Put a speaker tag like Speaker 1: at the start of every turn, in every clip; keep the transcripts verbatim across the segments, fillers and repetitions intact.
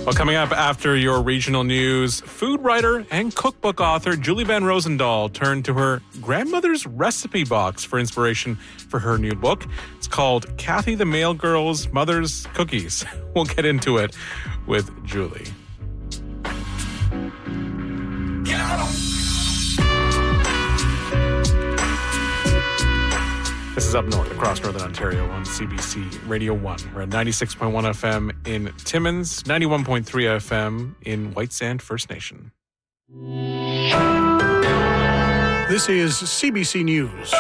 Speaker 1: Well, coming up after your regional news, food writer and cookbook author Julie Van Rosendaal turned to her grandmother's recipe box for inspiration for her new book. It's called Kathy the Mail Girl's Mother's Cookies. We'll get into it with Julie. This is Up North across Northern Ontario on C B C Radio one. We're at ninety-six point one F M in Timmins, ninety-one point three F M in White Sand First Nation.
Speaker 2: This is C B C News.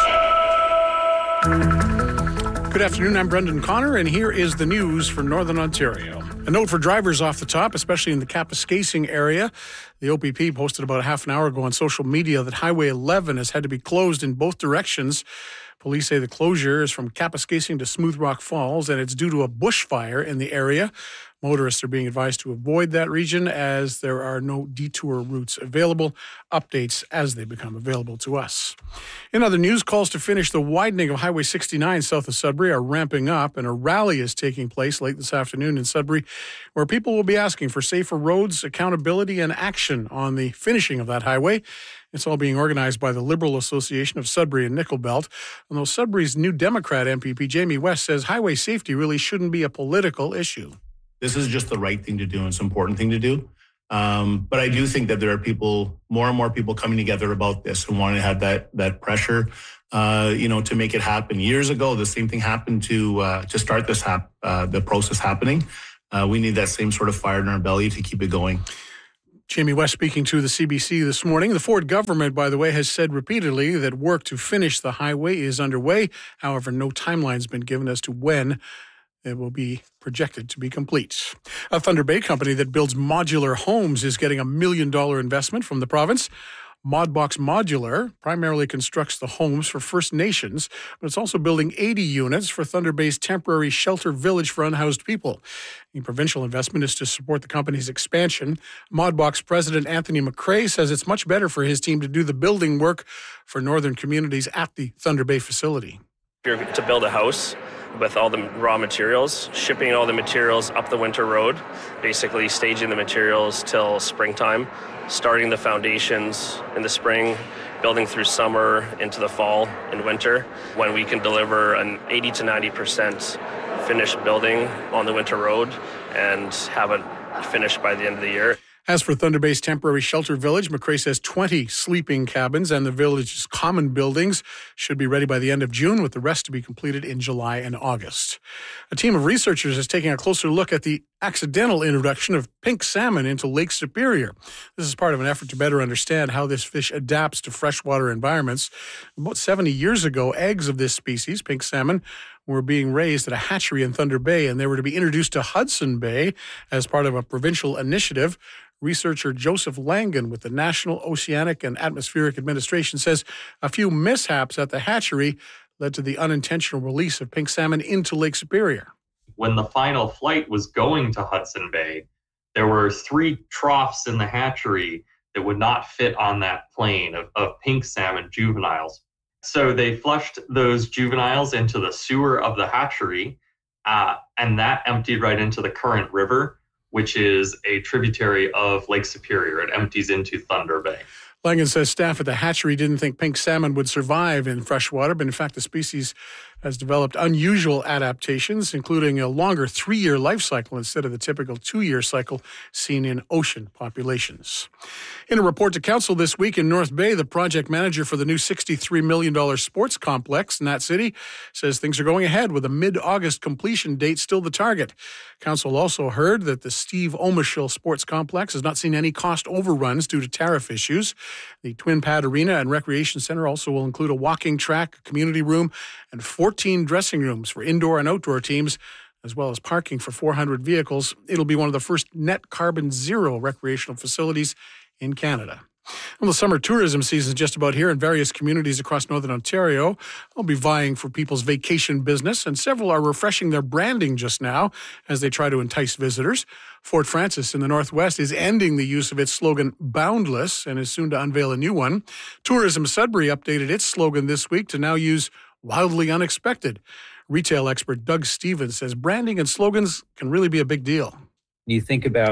Speaker 2: Good afternoon, I'm Brendan Connor, and here is the news for Northern Ontario. A note for drivers off the top, especially in the Kapuskasing area. The O P P posted about a half an hour ago on social media that Highway eleven has had to be closed in both directions. Police say the closure is from Kapuskasing to Smooth Rock Falls, and it's due to a bushfire in the area. Motorists are being advised to avoid that region as there are no detour routes available. Updates as they become available to us. In other news, calls to finish the widening of Highway sixty-nine south of Sudbury are ramping up, and a rally is taking place late this afternoon in Sudbury, where people will be asking for safer roads, accountability, and action on the finishing of that highway. It's all being organized by the Liberal Association of Sudbury and Nickel Belt. Although Sudbury's New Democrat M P P Jamie West says highway safety really shouldn't be a political issue.
Speaker 3: This is just the right thing to do, and it's an important thing to do. Um, but I do think that there are people, more and more people coming together about this and wanting to have that that pressure, uh, you know, to make it happen. Years ago, the same thing happened to uh, to start this hap- uh, the process happening. Uh, we need that same sort of fire in our belly to keep it going.
Speaker 2: Jamie West speaking to the C B C this morning. The Ford government, by the way, has said repeatedly that work to finish the highway is underway. However, no timeline's been given as to when it will be projected to be complete. A Thunder Bay company that builds modular homes is getting a million dollar investment from the province. Modbox Modular primarily constructs the homes for First Nations, but it's also building eighty units for Thunder Bay's temporary shelter village for unhoused people. The provincial investment is to support the company's expansion. Modbox President Anthony McRae says it's much better for his team to do the building work for northern communities at the Thunder Bay facility.
Speaker 4: If you're to build a house with all the raw materials, shipping all the materials up the winter road, basically staging the materials till springtime, starting the foundations in the spring, building through summer into the fall and winter, when we can deliver an eighty to ninety percent finished building on the winter road and have it finished by the end of the year.
Speaker 2: As for Thunder Bay's temporary shelter village, McRae says twenty sleeping cabins and the village's common buildings should be ready by the end of June, with the rest to be completed in July and August. A team of researchers is taking a closer look at the accidental introduction of pink salmon into Lake Superior. This is part of an effort to better understand how this fish adapts to freshwater environments. About seventy years ago, eggs of this species, pink salmon, were being raised at a hatchery in Thunder Bay, and they were to be introduced to Hudson Bay as part of a provincial initiative. Researcher Joseph Langan with the National Oceanic and Atmospheric Administration says a few mishaps at the hatchery led to the unintentional release of pink salmon into Lake Superior.
Speaker 5: When the final flight was going to Hudson Bay, there were three troughs in the hatchery that would not fit on that plane of, of pink salmon juveniles. So they flushed those juveniles into the sewer of the hatchery, uh, and that emptied right into the Current River, which is a tributary of Lake Superior. It empties into Thunder Bay.
Speaker 2: Langan says staff at the hatchery didn't think pink salmon would survive in freshwater, but in fact the species has developed unusual adaptations, including a longer three-year life cycle instead of the typical two-year cycle seen in ocean populations. In a report to council this week in North Bay, the project manager for the new sixty-three million dollars sports complex in that city says things are going ahead with a mid-August completion date still the target. Council also heard that the Steve Omischel Sports Complex has not seen any cost overruns due to tariff issues. The Twin Pad Arena and Recreation Center also will include a walking track, a community room, and fourteen dressing rooms for indoor and outdoor teams, as well as parking for four hundred vehicles. It'll be one of the first net carbon zero recreational facilities in Canada. Well, the summer tourism season is just about here in various communities across Northern Ontario. They'll be vying for people's vacation business, and several are refreshing their branding just now as they try to entice visitors. Fort Frances in the Northwest is ending the use of its slogan, Boundless, and is soon to unveil a new one. Tourism Sudbury updated its slogan this week to now use Wildly Unexpected. Retail expert Doug Stevens says branding and slogans can really be a big deal.
Speaker 6: You think about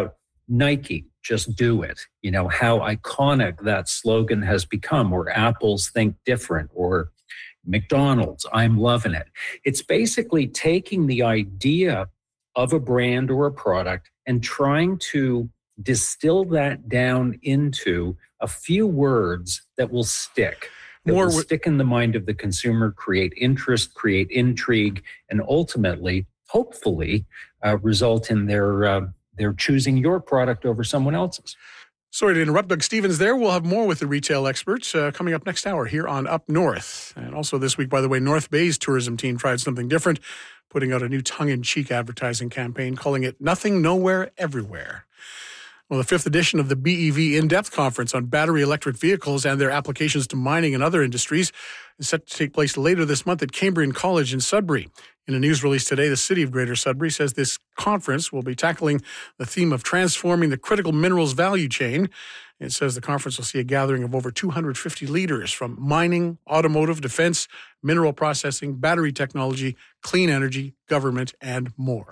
Speaker 6: Nike, just do it. You know, how iconic that slogan has become, or Apple's Think Different, or McDonald's, I'm loving it. It's basically taking the idea of a brand or a product and trying to distill that down into a few words that will stick. That
Speaker 2: More
Speaker 6: will
Speaker 2: w-
Speaker 6: stick in the mind of the consumer, create interest, create intrigue, and ultimately, hopefully, uh, result in their uh, their choosing your product over someone else's.
Speaker 2: Sorry to interrupt, Doug Stevens there. We'll have more with the retail experts uh, coming up next hour here on Up North. And also this week, by the way, North Bay's tourism team tried something different, putting out a new tongue-in-cheek advertising campaign, calling it Nothing, Nowhere, Everywhere. Well, the fifth edition of the B E V In-Depth Conference on battery electric vehicles and their applications to mining and other industries is set to take place later this month at Cambrian College in Sudbury. In a news release today, the City of Greater Sudbury says this conference will be tackling the theme of transforming the critical minerals value chain. It says the conference will see a gathering of over two hundred fifty leaders from mining, automotive, defense, mineral processing, battery technology, clean energy, government, and more.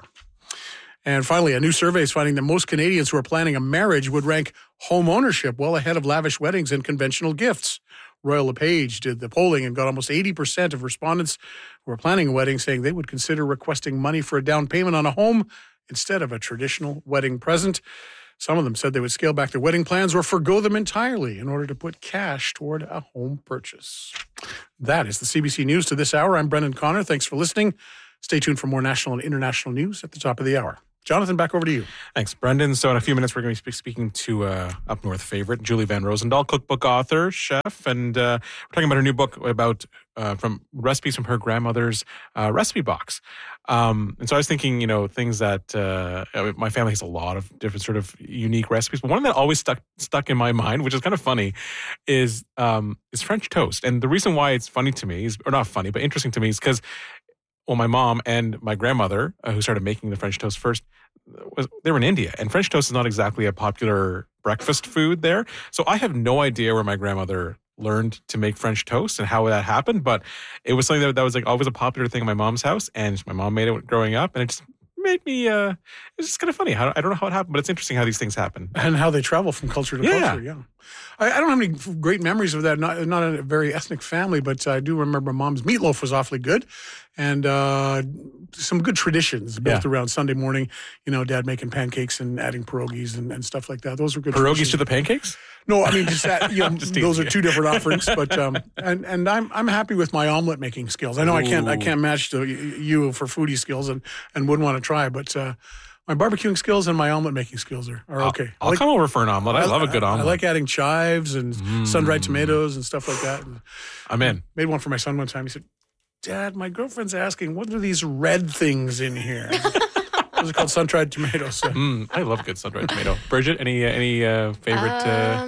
Speaker 2: And finally, a new survey is finding that most Canadians who are planning a marriage would rank home ownership well ahead of lavish weddings and conventional gifts. Royal LePage did the polling and got almost eighty percent of respondents who are planning a wedding saying they would consider requesting money for a down payment on a home instead of a traditional wedding present. Some of them said they would scale back their wedding plans or forgo them entirely in order to put cash toward a home purchase. That is the C B C News to this hour. I'm Brendan Connor. Thanks for listening. Stay tuned for more national and international news at the top of the hour. Jonathan, back over to you.
Speaker 1: Thanks, Brendan. So in a few minutes, we're going to be speaking to uh, Up North favorite, Julie Van Rosendaal, cookbook author, chef, and uh, we're talking about her new book about uh, from recipes from her grandmother's uh, recipe box. Um, and so I was thinking, you know, things that uh, my family has a lot of different sort of unique recipes, but one that always stuck stuck in my mind, which is kind of funny, is um, is French toast. And the reason why it's funny to me is, or not funny, but interesting to me, is because well, my mom and my grandmother, uh, who started making the French toast first, was they were in India, and French toast is not exactly a popular breakfast food there. So I have no idea where my grandmother learned to make French toast and how that happened, but it was something that, that was like always a popular thing in my mom's house, and my mom made it growing up, and it just made me, uh, it's just kind of funny. How, I don't know how it happened, but it's interesting how these things happen.
Speaker 2: And how they travel from culture to
Speaker 1: yeah.
Speaker 2: culture, yeah. I, I don't have any great memories of that. Not, not a very ethnic family, but I do remember mom's meatloaf was awfully good. And uh, some good traditions built
Speaker 1: Yeah.
Speaker 2: around Sunday morning. You know, Dad making pancakes and adding pierogies and, and stuff like that. Those were good
Speaker 1: Pierogies
Speaker 2: traditions.
Speaker 1: to the pancakes?
Speaker 2: No, I mean, just that, you know,
Speaker 1: Just
Speaker 2: those are
Speaker 1: teasing
Speaker 2: two different offerings. But um, and and I'm I'm happy with my omelet making skills. I know I can't I
Speaker 1: Ooh.
Speaker 2: can't match the, you for foodie skills and, and wouldn't want to try, but uh, my barbecuing skills and my omelet making skills are, are okay.
Speaker 1: I'll, I'll come over for an omelet. I, love a good omelet.
Speaker 2: I like adding chives and
Speaker 1: Mm.
Speaker 2: sun-dried tomatoes and stuff like that. And
Speaker 1: I'm in.
Speaker 2: made one for my son one time. He said, Dad, my girlfriend's asking, what are these red things in here? Those are called sun-dried tomatoes. So.
Speaker 1: Mm, I love good sun-dried tomato. Bridget, any uh, any uh, favorite? Uh,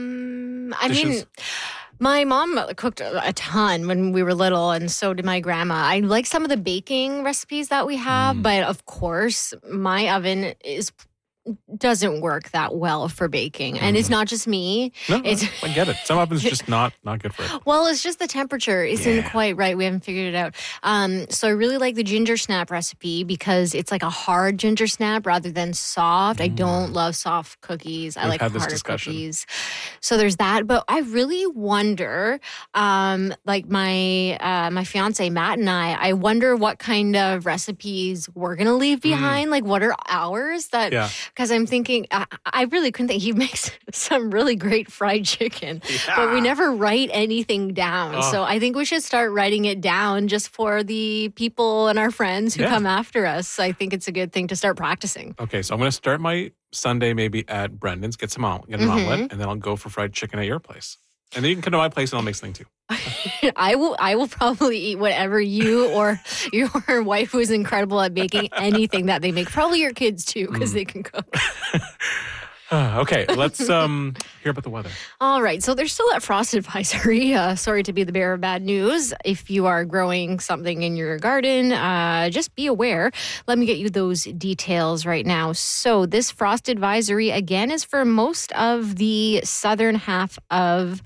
Speaker 7: Um, I
Speaker 1: dishes?
Speaker 7: mean, my mom cooked a ton when we were little, and so did my grandma. I like some of the baking recipes that we have,
Speaker 1: Mm.
Speaker 7: but of course, my oven is doesn't work that well for baking, and it's not just me.
Speaker 1: no, no,
Speaker 7: It's
Speaker 1: I get it. Some ovens just not not good for it.
Speaker 7: well, it's just the temperature isn't
Speaker 1: Yeah.
Speaker 7: quite right. We haven't figured it out. Um, so I really like the ginger snap recipe because it's like a hard ginger snap rather than soft. I don't love soft cookies. I
Speaker 1: Mm. We've
Speaker 7: like
Speaker 1: had this
Speaker 7: harder
Speaker 1: discussion.
Speaker 7: cookies. So there's that. But I really wonder, um, like my uh, my fiance Matt and I, I wonder what kind of recipes we're gonna leave behind. Like what are ours that?
Speaker 1: Mm. Yeah.
Speaker 7: Because I'm thinking, I, I really couldn't think. He makes some really great fried chicken, but we never write anything down.
Speaker 1: Oh.
Speaker 7: So I think we should start writing it down just for the people and our friends who
Speaker 1: Yeah.
Speaker 7: come after us. I think it's a good thing to start practicing.
Speaker 1: Okay, so I'm going to start my Sunday maybe at Brendan's, get some omelet, get an
Speaker 7: Mhm.
Speaker 1: omelet, and then I'll go for fried chicken at your place. And then you can come to my place and I'll make something too.
Speaker 7: I will. I will probably eat whatever you or your wife, who is incredible at baking anything that they make. Probably your kids too, because
Speaker 1: Mm.
Speaker 7: they can cook.
Speaker 1: okay, let's um hear about the weather.
Speaker 7: All right. So there's still that frost advisory. Uh, sorry to be the bearer of bad news. If you are growing something in your garden, uh, just be aware. Let me get you those details right now. So this frost advisory, again, is for most of the southern half of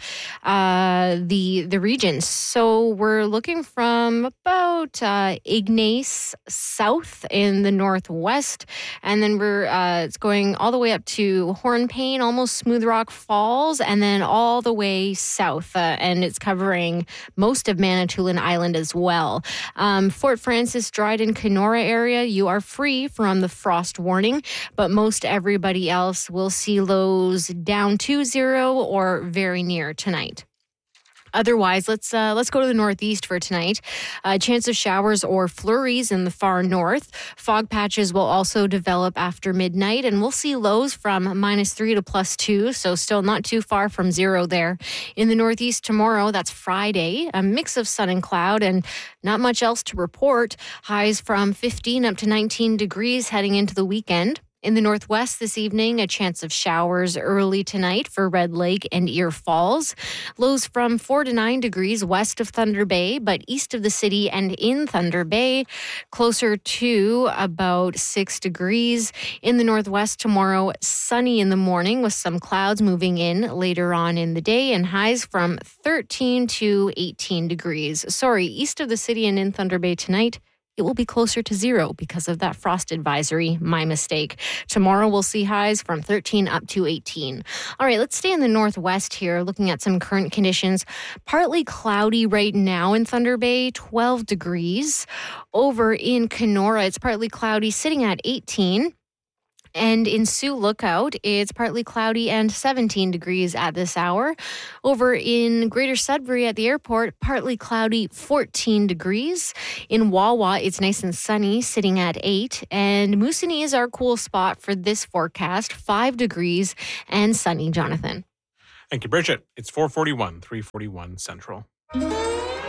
Speaker 7: uh, the, the region. So we're looking from about uh, Ignace south in the northwest. And then we're uh, it's going all the way up to Hornpain, almost Smooth Rock Falls, and then all the way south, uh, and it's covering most of Manitoulin Island as well. Um, Fort Frances, Dryden, Kenora area, you are free from the frost warning, but most everybody else will see lows down to zero or very near tonight. Otherwise, let's uh, let's go to the northeast for tonight. Uh, chance of showers or flurries in the far north. Fog patches will also develop after midnight, and we'll see lows from minus three to plus two, so still not too far from zero there. In the northeast tomorrow, that's Friday, a mix of sun and cloud, and not much else to report. Highs from fifteen up to nineteen degrees heading into the weekend. In the northwest this evening, a chance of showers early tonight for Red Lake and Ear Falls. Lows from four to nine degrees west of Thunder Bay, but east of the city and in Thunder Bay, closer to about six degrees. In the northwest tomorrow, sunny in the morning with some clouds moving in later on in the day, and highs from thirteen to eighteen degrees. Sorry, east of the city and in Thunder Bay tonight, it will be closer to zero because of that frost advisory. My mistake. Tomorrow we'll see highs from thirteen up to eighteen. All right, let's stay in the northwest here, looking at some current conditions. Partly cloudy right now in Thunder Bay, twelve degrees. Over in Kenora, it's partly cloudy, sitting at eighteen. And in Sioux Lookout, it's partly cloudy and seventeen degrees at this hour. Over in Greater Sudbury at the airport, partly cloudy, fourteen degrees. In Wawa, it's nice and sunny, sitting at eight. And Moosonee is our cool spot for this forecast, five degrees and sunny. Jonathan.
Speaker 1: Thank you, Bridget. It's four forty-one, three forty-one Central.